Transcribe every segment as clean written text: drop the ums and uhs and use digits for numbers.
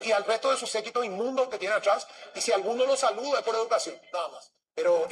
y al resto de su séquito inmundo que tiene atrás, y si alguno lo saluda es por educación, nada más. Pero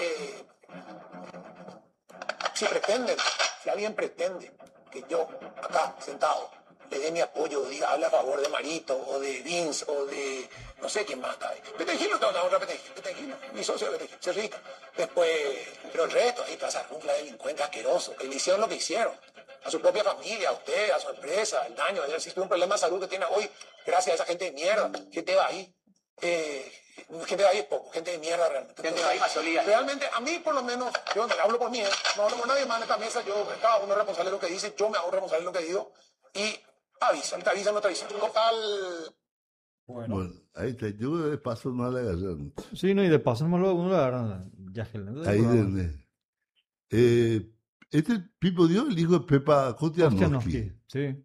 si alguien pretende que yo, acá, sentado, le dé mi apoyo, diga, hable a favor de Marito, o de Vince, o de, no sé quién más está ahí. Petengil, no tengo otra Petengil, mi socio de Petengil, se rica. Después, pero el resto, ahí pasa rumpla de delincuentes asquerosos, que le hicieron lo que hicieron. A su propia familia, a usted, a su empresa, el daño. Ayer existe un problema de salud que tiene hoy, gracias a esa gente de mierda. Gente va ahí. Gente de ahí es poco, gente de mierda realmente. Gente de ahí más olía. Realmente, a mí por lo menos, yo no hablo por mí, no hablo por nadie más en esta mesa, yo, cada uno es responsable de lo que dice, yo me hago responsable de lo que digo, y avisan, te avisan, no te avisan. Total. Bueno, ahí está, yo de paso no le agarran. Sí, no, y de paso no me lo uno le agarran. Ahí este Pipo Dios, el hijo de Pepa Kostianowski. Sí.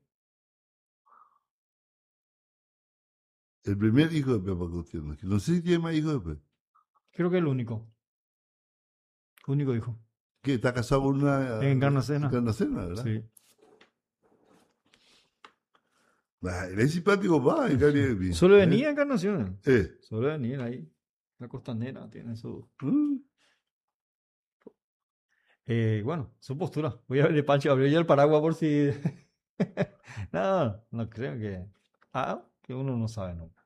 El primer hijo de Pepa Kostianowski. No sé si tiene más hijos de Pepa. Creo que el único. Único hijo. ¿Qué? ¿Está casado con una... Encarnacena? Encarnacena, ¿verdad? Sí. Él es simpático, va, en Caribe. Solo venía Encarnación. ¿Eh? Solo venía ahí. La costanera tiene su... bueno, su postura. Voy a ver, Pancho, abrió ya el paraguas por si... no creo que... que uno no sabe nunca.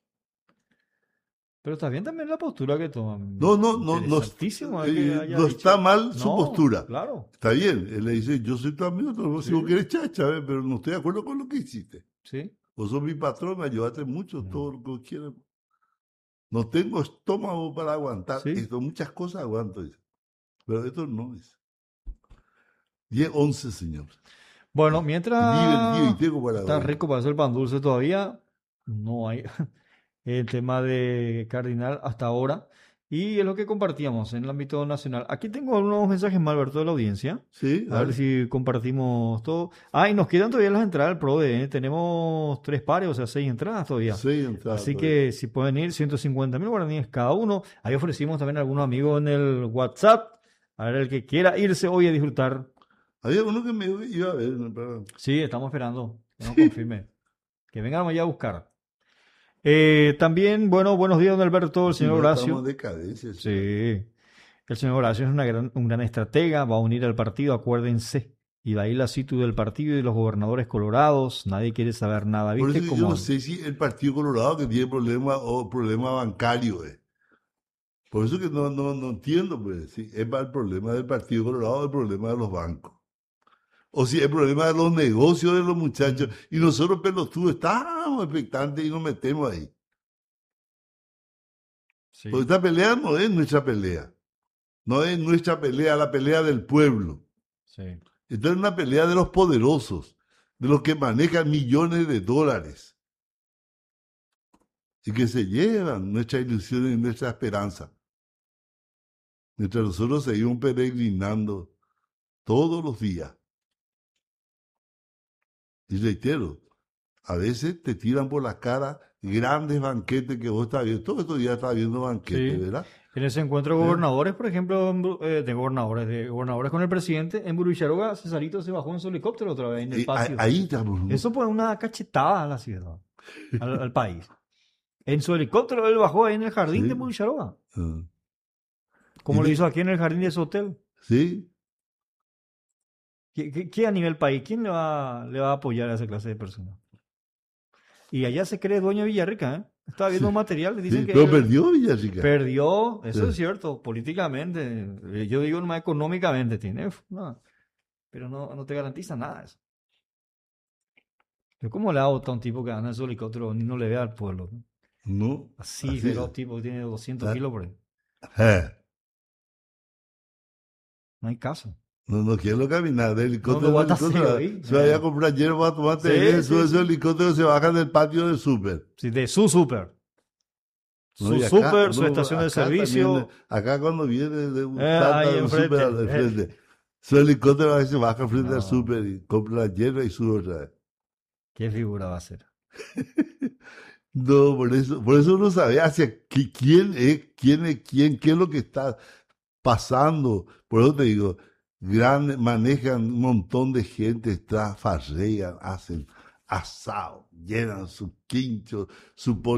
Pero está bien también la postura que toman. No está mal su postura. Claro. Está bien. Él le dice, yo soy tu amigo, si vos querés chacha, pero no estoy de acuerdo con lo que hiciste. Sí. Vos sos mi patrón, me ayudaste mucho, todo lo que vos quieras. No tengo estómago para aguantar. ¿Sí? Esto, muchas cosas aguanto, dice. Pero esto no, dice. 10-11, señor. Bueno, mientras divertido está rico para hacer pan dulce todavía, no hay el tema de Cardinal hasta ahora. Y es lo que compartíamos en el ámbito nacional. Aquí tengo algunos mensajes más, Alberto, de la audiencia. Sí. A ver si compartimos todo. Y nos quedan todavía las entradas del PRODE. Tenemos 3 pares, o sea, 6 entradas todavía. 6 entradas. Así que si pueden ir, 150.000 guaraníes cada uno. Ahí ofrecimos también a algunos amigos en el WhatsApp. A ver, el que quiera irse hoy a disfrutar. Había uno que me iba a ver. Pero... Sí, estamos esperando. Que nos confirme. Que vengan allá a buscar. También, buenos días, don Alberto, el señor Horacio. Estamos de cadencia. Sí. El señor Horacio es un gran estratega, va a unir al partido, acuérdense. Y va a ir la situ del partido y de los gobernadores colorados. Nadie quiere saber nada. ¿Viste? Por eso yo no sé si el Partido Colorado que tiene problema bancario. Por eso que no entiendo, pues, si es el problema del Partido Colorado o el problema de los bancos. O si es problema de los negocios de los muchachos. Y nosotros, pelotudos, estamos expectantes y nos metemos ahí. Sí. Porque esta pelea no es nuestra pelea. No es nuestra pelea, la pelea del pueblo. Sí. Esta es una pelea de los poderosos, de los que manejan millones de dólares. Y que se llevan nuestras ilusiones y nuestra esperanza. Mientras nosotros seguimos peregrinando todos los días. Y reitero, a veces te tiran por la cara grandes banquetes que vos estás viendo. Todos estos días estás viendo banquetes, sí. ¿Verdad? En ese encuentro de gobernadores, por ejemplo, de gobernadores con el presidente, en Burucharoga, Cesarito se bajó en su helicóptero otra vez en el patio. Ahí estamos. Eso fue una cachetada a la ciudad, al país. En su helicóptero él bajó ahí en el jardín de Burucharoga. Como lo hizo aquí en el jardín de su hotel. Sí. ¿Qué a nivel país? ¿Quién le va a apoyar a esa clase de personas? Y allá se cree dueño de Villarrica, ¿eh? Estaba viendo material, dicen que... Pero perdió Villarrica. Perdió, eso es cierto, políticamente. Yo digo nomás económicamente tiene, no, pero no te garantiza nada eso. Pero ¿cómo le hago a un tipo que anda en su helicóptero ni no le ve al pueblo? No. Así feroz tipo que tiene 200 kilos por ahí. No hay caso. No quiero caminar del helicóptero. Se vaya a comprar hierba, tomate, su helicóptero se baja del patio del súper. Sí, de su súper. Su súper, su estación de servicio. También, acá cuando viene de un súper al frente. Su helicóptero a veces baja frente al súper y compra la hierba y sube otra vez. ¿Qué figura va a ser? No, por eso uno sabe hacia quién es, qué es lo que está pasando. Por eso te digo, manejan un montón de gente, farrean, hacen asado, llenan su quincho, su